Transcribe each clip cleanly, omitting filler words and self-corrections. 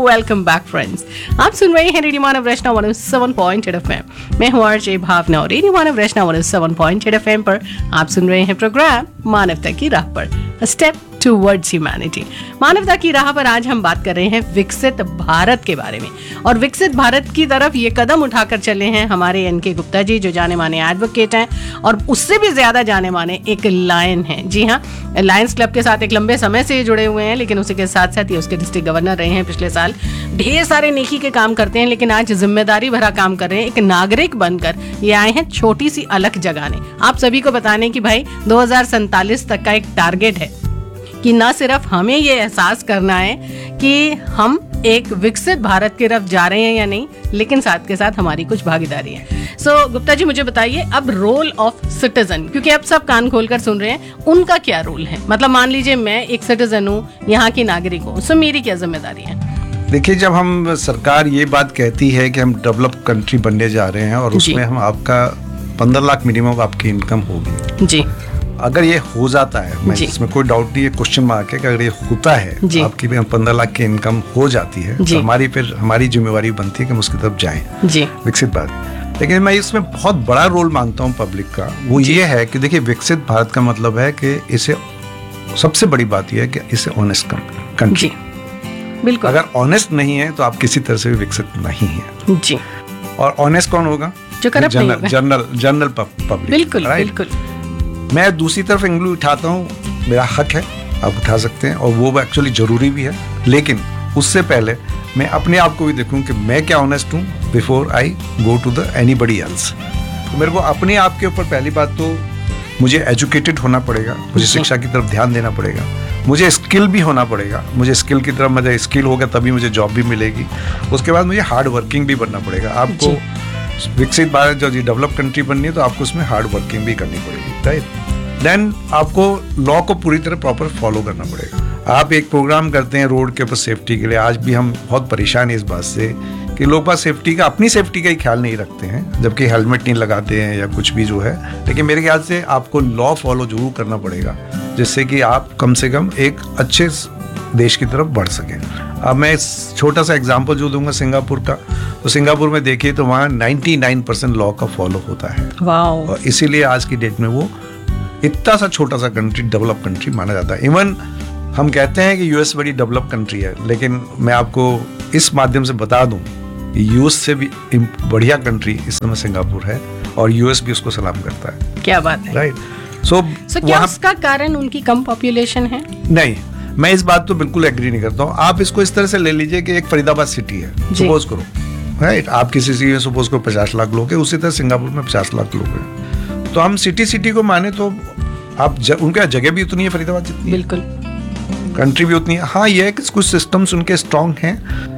Welcome back friends. आप सुन रहे हैं रेडियो मानव रचना 107.8 FM। मैं हूं आरजे भावना और रेडियो मानव रचना 107.8 FM पर आप सुन रहे हैं प्रोग्राम मानवता की राह पर, स्टेप टुवर्ड्स ह्यूमैनिटी। मानवता की राह पर आज हम बात कर रहे हैं विकसित भारत के बारे में, और विकसित भारत की तरफ ये कदम उठाकर चले हैं हमारे एनके गुप्ता जी, जो जाने माने एडवोकेट हैं और उससे भी ज्यादा जाने माने एक लायन हैं। जी हाँ, लायंस क्लब के साथ एक लंबे समय से जुड़े हुए हैं, लेकिन उसी के साथ साथ ये उसके डिस्ट्रिक्ट गवर्नर रहे हैं पिछले साल। ढेर सारे नेकी के काम करते हैं, लेकिन आज जिम्मेदारी भरा काम कर रहे हैं। एक नागरिक बनकर ये आए हैं छोटी सी अलख जगाने, आप सभी को बताने की भाई 2047 तक का एक टारगेट है कि न सिर्फ हमें ये एहसास करना है कि हम एक विकसित भारत की तरफ जा रहे हैं या नहीं, लेकिन साथ के साथ हमारी कुछ भागीदारी है। सो गुप्ता जी, मुझे बताइए अब रोल ऑफ सिटीजन, क्योंकि अब सब कान खोलकर सुन रहे हैं, उनका क्या रोल है? मतलब मान लीजिए मैं एक सिटीजन हूँ, यहाँ की नागरिक हूँ, सो मेरी क्या जिम्मेदारी है? देखिए, जब हम सरकार ये बात कहती है कि हम डेवलप कंट्री बनने जा रहे हैं और उसमें हम आपका 15 लाख मिनिमम आपकी इनकम होगी जी, अगर ये हो जाता है, मैं इसमें कोई डाउट नहीं है, क्वेश्चन मार्क है कि अगर ये होता है, आपकी 15 लाख की इनकम हो जाती है, तो हमारी जिम्मेवारी बनती है कि हम उसकी तरफ जाएं विकसित भारत। लेकिन मैं इसमें बहुत बड़ा रोल मानता हूँ पब्लिक का। वो ये है कि देखिए, विकसित भारत का मतलब है कि इसे, सबसे बड़ी बात यह है कि इसे ऑनेस्ट कंट्री। बिल्कुल, अगर ऑनेस्ट नहीं है तो आप किसी तरह से भी विकसित नहीं है जी। और ऑनेस्ट कौन होगा? जो जनरल पब्लिक। बिल्कुल बिल्कुल। मैं दूसरी तरफ एंगल उठाता हूँ, मेरा हक है, आप उठा सकते हैं, और वो एक्चुअली जरूरी भी है, लेकिन उससे पहले मैं अपने आप को भी देखूं कि मैं क्या ऑनेस्ट हूँ before I go to the anybody else. तो मेरे को अपने आप के ऊपर पहली बात तो मुझे एजुकेटेड होना पड़ेगा, मुझे शिक्षा की तरफ ध्यान देना पड़ेगा, मुझे स्किल भी होना पड़ेगा, मुझे स्किल की तरफ, मुझे स्किल होगा तभी मुझे जॉब भी मिलेगी। उसके बाद मुझे हार्ड वर्किंग भी बनना पड़ेगा। आपको विकसित भारत जो डेवलप कंट्री बननी है तो आपको उसमें हार्ड वर्किंग भी करनी पड़ेगी, राइट। देन आपको लॉ को पूरी तरह प्रॉपर फॉलो करना पड़ेगा। आप एक प्रोग्राम करते हैं रोड के ऊपर सेफ्टी के लिए, आज भी हम बहुत परेशान हैं इस बात से कि लोग बात सेफ्टी का, अपनी सेफ्टी का ही ख्याल नहीं रखते हैं, जबकि हेलमेट नहीं लगाते हैं या कुछ भी जो है। लेकिन मेरे ख्याल से आपको लॉ फॉलो जरूर करना पड़ेगा, जिससे कि आप कम से कम एक अच्छे देश की तरफ बढ़ सकें। अब मैं छोटा सा एग्जांपल जो दूंगा सिंगापुर का, तो सिंगापुर में देखिए तो वहाँ 99% लॉ का फॉलो होता है। वाओ। और इसीलिए आज की डेट में वो इतना सा छोटा सा कंट्री डेवलप कंट्री माना जाता है। इवन हम कहते हैं कि यूएस बड़ी डेवलप कंट्री है, लेकिन मैं आपको इस माध्यम से बता दूं, यूएस से भी बढ़िया कंट्री इस समय सिंगापुर है, और यूएस भी उसको सलाम करता है। क्या बात है, राइट। सो क्या उसका कारण उनकी कम पॉपुलेशन है? नहीं, मैं इस बात तो बिल्कुल एग्री नहीं करता हूँ। आप इसको इस तरह से ले लीजिए कि एक फरीदाबाद सिटी है, सपोज करो, राइट। आप किसी सिटी में सपोज करो 50 लाख लोग हैं, उसी तरह सिंगापुर में 50 लाख लोग हैं। तो हम सिटी को माने तो आप उनका जगह भी उतनी है फरीदाबाद जितनी, बिल्कुल, कंट्री भी उतनी है। हाँ, ये है कि कुछ सिस्टम्स उनके स्ट्रांग हैं।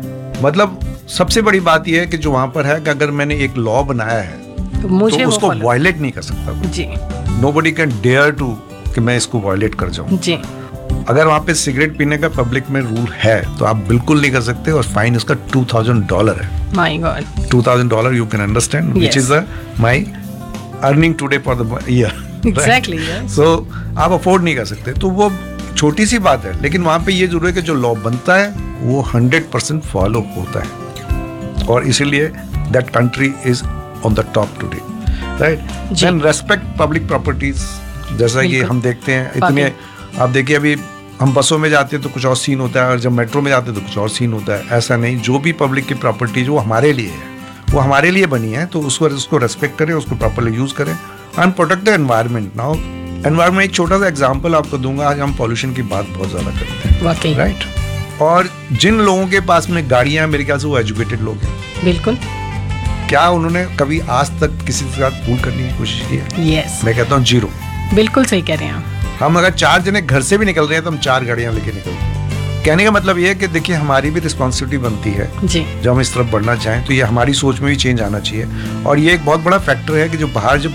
मतलब सबसे बड़ी बात यह है कि जो वहां पर है कि अगर मैंने एक लॉ बनाया है तो उसको वायलेट नहीं कर सकता जी। नोबडी कैन डेयर टू कि मैं इसको वायलेट कर जाऊं जी। अगर वहां पे सिगरेट पीने का पब्लिक में रूल है तो आप बिल्कुल नहीं कर सकते, और फाइन उसका $2,000 है। My God, $2,000 you can understand which is my earning today for the year. Exactly. सो आप अफोर्ड नहीं कर सकते, तो वो छोटी सी बात है। लेकिन वहां पे ये जरूर है कि जो लॉ बनता है वो 100% फॉलो होता है, और इसीलिए that country is on the top today, right. Then respect public properties, जैसा कि हम देखते हैं इतने, आप देखिए अभी हम बसों में जाते हैं तो कुछ और सीन होता है, और जब मेट्रो में जाते हैं तो कुछ और सीन होता है। ऐसा नहीं, जो भी पब्लिक की प्रॉपर्टीज वो हमारे लिए है, वो हमारे लिए बनी है, तो उसको रेस्पेक्ट करें, उसको प्रॉपर्ली यूज करें and protect the environment. Now environment, एक छोटा सा एग्जांपल आपको दूंगा। आज हम पॉल्यूशन की बात बहुत ज्यादा करते हैं, वाकई, राइट। और जिन लोगों के पास में गाड़ियां, मेरे ख्याल से वो एजुकेटेड लोग हैं, बिल्कुल। क्या उन्होंने कभी आज तक किसी के साथ पूल करने की कोशिश की है? यस। मैं कहता हूँ 0। बिल्कुल सही कह रहे हैं हम अगर 4 जने घर से भी निकल रहे हैं तो हम 4 गाड़ियां लेके निकलते हैं। कहने का मतलब ये है कि देखिए, हमारी भी रिस्पॉन्सिबिलिटी बनती है जी, जब हम इस तरफ बढ़ना चाहें तो ये हमारी सोच में भी चेंज आना चाहिए। और ये एक बहुत बड़ा फैक्टर है कि जो बाहर, जो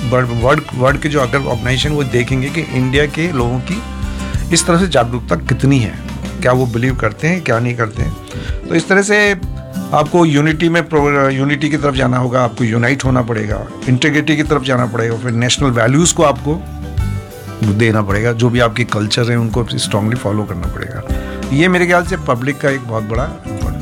वर्ल्ड के जो अगर ऑर्गेनाइजेशन, वो देखेंगे कि इंडिया के लोगों की इस तरह से जागरूकता कितनी है, क्या वो बिलीव करते हैं, क्या नहीं करते हैं। तो इस तरह से आपको यूनिटी की तरफ जाना होगा, आपको यूनाइट होना पड़ेगा, इंटीग्रिटी की तरफ जाना पड़ेगा, फिर नेशनल वैल्यूज़ को आपको देना पड़ेगा, जो भी आपकी कल्चर है उनको स्ट्रांगली फॉलो करना पड़ेगा। ये मेरे ख्याल से पब्लिक का एक बहुत बड़ा इम्पोर्टेंट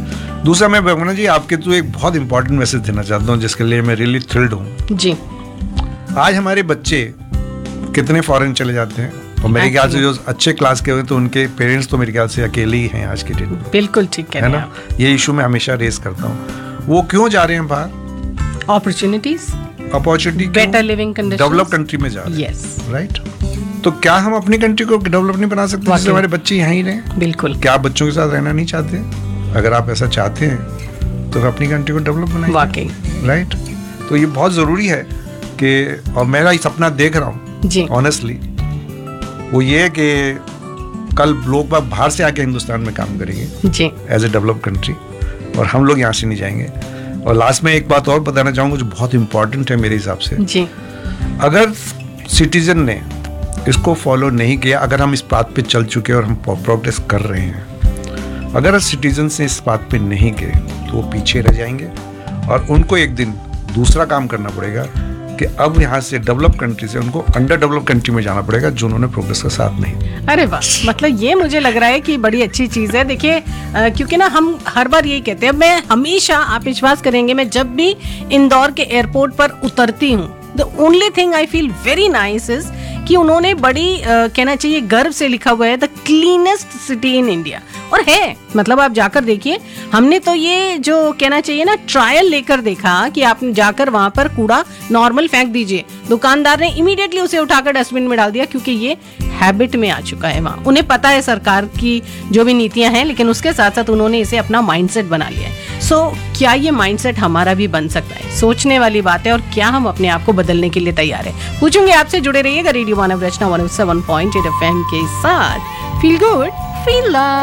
दूसरा मैं भावना जी आपके तो एक बहुत इंपॉर्टेंट मैसेज देना चाहता हूँ जिसके लिए मैं रियली थ्रिल्ड हूँ जी। आज हमारे बच्चे कितने फॉरेन चले जाते हैं और मेरे ख्याल से जो अच्छे क्लास के हुए तो उनके पेरेंट्स तो मेरे ख्याल से अकेले ही हैं आज के डेट में। बिल्कुल ठीक कह है रहे हैं ना, ये इशू मैं हमेशा रेस करता हूँ। वो क्यों जा रहे हैं बाहर? Opportunities, opportunity, better living conditions, develop country में जा रहे हैं। Yes, right. तो क्या हम अपनी कंट्री को डेवलप नहीं बना सकते जिससे हमारे बच्चे यहाँ ही रहें? बिल्कुल। क्या आप बच्चों के साथ रहना नहीं चाहते? अगर आप ऐसा चाहते हैं तो अपनी कंट्री को डेवलप बनाइए। वाकई राइट। तो ये बहुत ज़रूरी है कि, और मेरा ये सपना देख रहा हूँ जी, ऑनेस्टली, वो ये है कि कल लोग बाहर से आके हिंदुस्तान में काम करेंगे जी, एज ए डेवलप कंट्री, और हम लोग यहाँ से नहीं जाएंगे। और लास्ट में एक बात और बताना चाहूँगा जो बहुत इंपॉर्टेंट है मेरे हिसाब से। जी, अगर सिटीजन ने इसको फॉलो नहीं किया, अगर हम इस बात पे चल चुके हैं और हम प्रोग्रेस कर रहे हैं, अगर सिटीजन ने इस बात पे नहीं गए तो वो पीछे रह जाएंगे और उनको एक दिन दूसरा काम करना पड़ेगा कि अब यहाँ से डेवलप कंट्री से उनको अंडर डेवलप कंट्री में जाना पड़ेगा जो उन्होंने प्रोग्रेस का साथ नहीं। अरे वाह, मतलब ये मुझे लग रहा है कि बड़ी अच्छी चीज़ है। देखिए क्योंकि ना हम हर बार यही कहते हैं, मैं हमेशा, आप विश्वास करेंगे, मैं जब भी इंदौर के एयरपोर्ट पर उतरती हूँ, the only thing I feel very nice is कि उन्होंने बड़ी कहना चाहिए गर्व से लिखा हुआ है the cleanest city in India. और है, मतलब आप जाकर देखिए, हमने तो ये जो कहना चाहिए ना ट्रायल लेकर देखा कि आप जाकर वहां पर कूड़ा नॉर्मल फेंक दीजिए, दुकानदार ने इमीडिएटली उसे उठाकर डस्टबिन में डाल दिया क्योंकि ये हैबिट में आ चुका है वहां। उन्हें पता है सरकार की जो भी नीतियां हैं, लेकिन उसके साथ साथ उन्होंने इसे अपना माइंडसेट बना लिया है। सो क्या ये माइंडसेट हमारा भी बन सकता है? सोचने वाली बात है। और क्या हम अपने आप को बदलने के लिए तैयार है? पूछूंगे आपसे। जुड़े रहिएगा रेडियो मानव रचना 107.8 FM के साथ। Feel good, feel love.